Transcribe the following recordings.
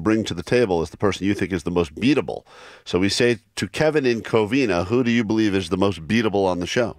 bring to the table is the person you think is the most beatable. So we say to Kevin in Covina, who do you believe is the most beatable on the show?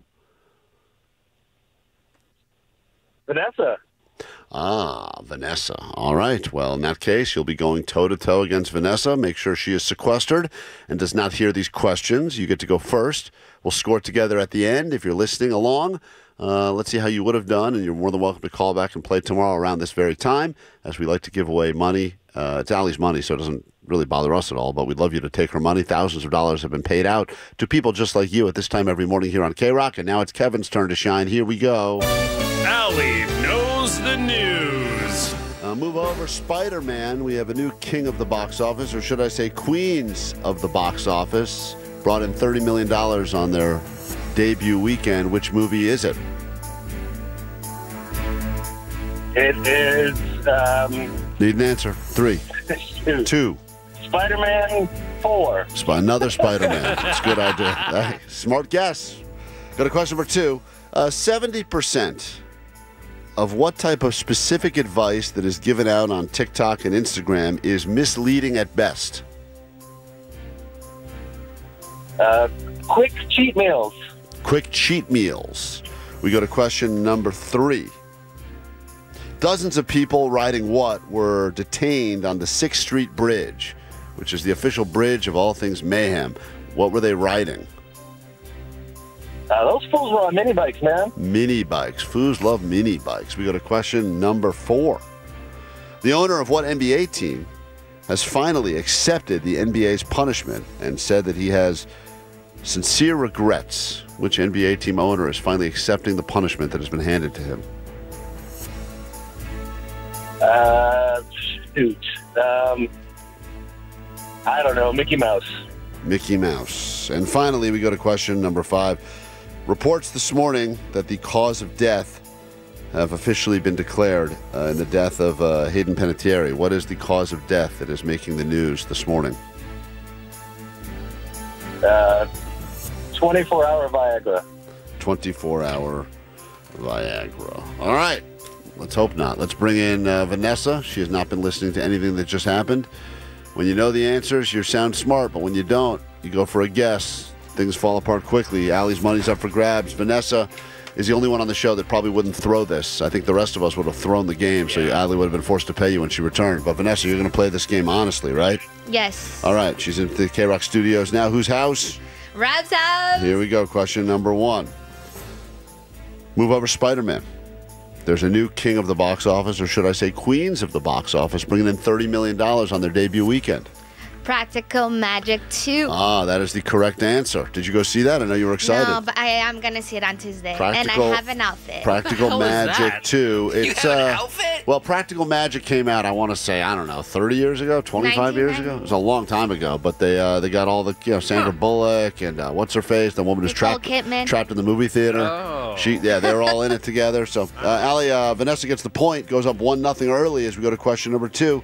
Vanessa. Ah, Vanessa. All right. Well, in that case, you'll be going toe-to-toe against Vanessa. Make sure she is sequestered and does not hear these questions. You get to go first. We'll score together at the end. If you're listening along, let's see how you would have done, and you're more than welcome to call back and play tomorrow around this very time, as we like to give away money. It's Allie's money, so it doesn't really bother us at all, but we'd love you to take her money. Thousands of dollars have been paid out to people just like you at this time every morning here on K-Rock, and now it's Kevin's turn to shine. Here we go. Allie knows the news. Move over, Spider-Man. We have a new king of the box office, or should I say queens of the box office. Brought in $30 million on their debut weekend. Which movie is it? It is, Need an answer. 3, 2. Spider-Man 4. Another Spider-Man. That's a good idea. Hey, smart guess. Go to question number 2. 70% of what type of specific advice that is given out on TikTok and Instagram is misleading at best? Quick cheat meals. Quick cheat meals. We go to question number 3. Dozens of people riding what were detained on the 6th Street Bridge, which is the official bridge of all things mayhem. What were they riding? Those fools were on mini bikes, man. Mini bikes. Foos love mini bikes. We go to question number 4. The owner of what NBA team has finally accepted the NBA's punishment and said that he has sincere regrets? Which NBA team owner is finally accepting the punishment that has been handed to him? I don't know. Mickey Mouse. Mickey Mouse. And finally, we go to question number 5. Reports this morning that the cause of death have officially been declared in the death of Hayden Panettiere. What is the cause of death that is making the news this morning? 24-hour Viagra. 24-hour Viagra. All right. Let's hope not. Let's bring in Vanessa. She has not been listening to anything that just happened. When you know the answers, you sound smart, but when you don't, you go for a guess. Things fall apart quickly. Allie's money's up for grabs. Vanessa is the only one on the show that probably wouldn't throw this. I think the rest of us would have thrown the game, so Allie would have been forced to pay you when she returned. But Vanessa, you're going to play this game honestly, right? Yes. All right. She's in the K-Rock studios now. Whose house? Rob's house. Here we go. Question number 1. Move over, Spider-Man. There's a new king of the box office, or should I say queens of the box office, bringing in $30 million on their debut weekend. Practical Magic 2. Ah, that is the correct answer. Did you go see that? I know you were excited. No, but I am going to see it on Tuesday. And I have an outfit. Practical Magic 2. It's, you have an outfit? Well, Practical Magic came out, I want to say, I don't know, 30 years ago, 25 years ago? It was a long time ago. But they got all the, Sandra Bullock and what's her face? The woman who's trapped in the movie theater. Oh. They were all in it together. So, Allie, Vanessa gets the point, goes up 1-0 early as we go to question number 2.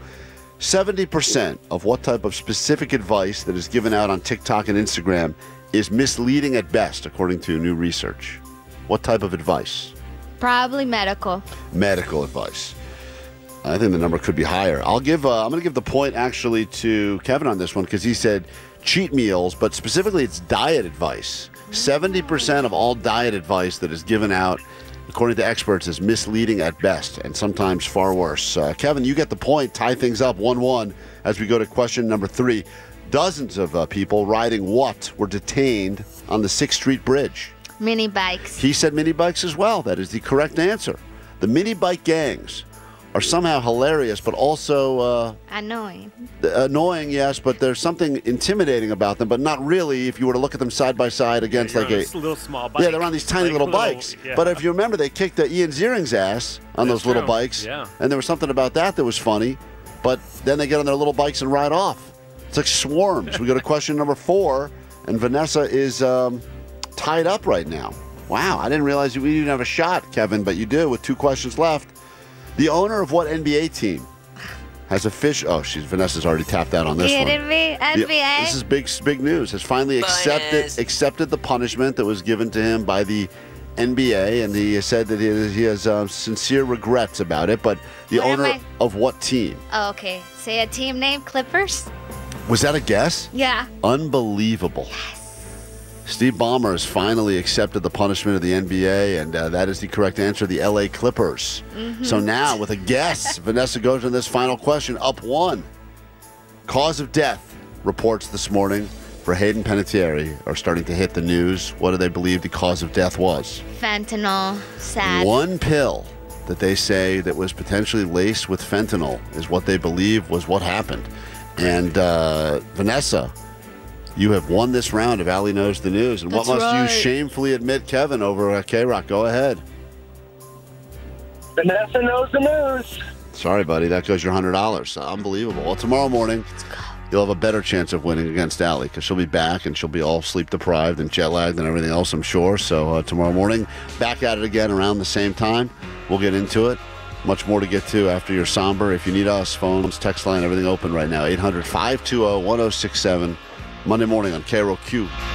70% of what type of specific advice that is given out on TikTok and Instagram is misleading at best, according to new research. What type of advice? Probably medical. Medical advice. I think the number could be higher. I'm going to give the point actually to Kevin on this one because he said cheat meals, but specifically it's diet advice. 70% of all diet advice that is given out, according to experts, is misleading at best and sometimes far worse. Kevin, you get the point. Tie things up 1-1 as we go to question number 3. Dozens of people riding what were detained on the 6th Street Bridge? Mini bikes. He said mini bikes as well. That is the correct answer. The mini bike gangs are somehow hilarious, but also annoying. Annoying, yes, but there's something intimidating about them, but not really if you were to look at them side by side against like a little small bike. Yeah, they're on these tiny little bikes. Yeah. But if you remember, they kicked Ian Ziering's ass on those little bikes, and there was something about that was funny. But then they get on their little bikes and ride off. It's like swarms. We go to question number 4, and Vanessa is tied up right now. Wow, I didn't realize we didn't have a shot, Kevin, but you do with 2 questions left. The owner of what NBA team has Vanessa's already tapped out on this one. Kidding me? NBA? This is big news. Has finally accepted the punishment that was given to him by the NBA, and he said that he has sincere regrets about it. But the What am owner I- of what team? Oh, okay. Say a team name, Clippers? Was that a guess? Yeah. Unbelievable. Steve Ballmer has finally accepted the punishment of the NBA, and that is the correct answer, the LA Clippers. So now, with a guess, Vanessa goes to this final question, up 1. Cause of death reports this morning for Hayden Panettiere are starting to hit the news. What do they believe the cause of death was? Fentanyl. Sad. One pill that they say that was potentially laced with fentanyl is what they believe was what happened. And Vanessa, you have won this round of Allie Knows the News. And what That's must you right. shamefully admit, Kevin, over K-Rock? Go ahead. Vanessa knows the news. Sorry, buddy. That goes your $100. Unbelievable. Well, tomorrow morning, you'll have a better chance of winning against Allie because she'll be back and she'll be all sleep-deprived and jet-lagged and everything else, I'm sure. So tomorrow morning, back at it again around the same time. We'll get into it. Much more to get to after your somber. If you need us, phones, text line, everything open right now. 800-520-1067. Monday morning on KROQ.